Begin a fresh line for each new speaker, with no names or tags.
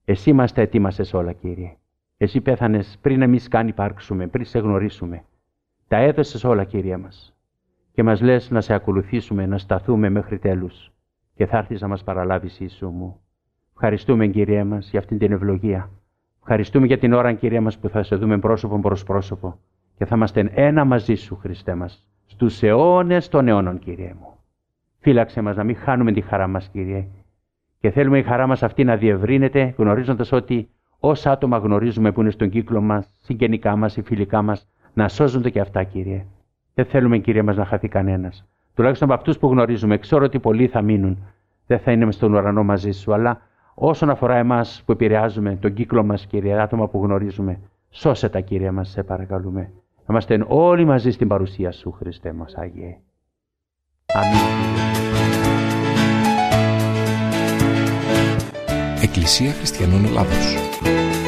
Εσύ μας τα ετοίμασες όλα, Κύριε. Εσύ πέθανες πριν εμείς καν υπάρξουμε, πριν σε γνωρίσουμε. Τα έδωσες όλα, Κύριε μας. Και μας λες να σε ακολουθήσουμε, να σταθούμε μέχρι τέλους. Και θα έρθεις να μας παραλάβεις, Ιησού μου. Ευχαριστούμε, Κύριε μας, για αυτήν την ευλογία. Ευχαριστούμε για την ώρα, Κύριε μας, που θα σε δούμε πρόσωπο προς πρόσωπο. Και θα είμαστε ένα μαζί σου, Χριστέ μας, στους αιώνες των αιώνων, Κύριε μου. Φύλαξε μας να μην χάνουμε τη χαρά μας, Κύριε. Και θέλουμε η χαρά μας αυτή να διευρύνεται, γνωρίζοντας ότι όσα άτομα γνωρίζουμε που είναι στον κύκλο μας, συγγενικά μας, οι φιλικά μας, να σώζονται και αυτά, Κύριε. Δεν θέλουμε, Κύριε μας, να χαθεί κανένας. Τουλάχιστον από αυτούς που γνωρίζουμε, ξέρω ότι πολλοί θα μείνουν. Δεν θα είναι στον ουρανό μαζί σου, αλλά όσον αφορά εμάς που επηρεάζουμε τον κύκλο μας, Κύριε, άτομα που γνωρίζουμε, σώσε τα, Κύριε μας, σε παρακαλούμε. Να είμαστε όλοι μαζί στην παρουσία σου, Χριστέ μας, Άγιε. Αμήν.
Εκκλησία Χριστιανών Ελλάδος.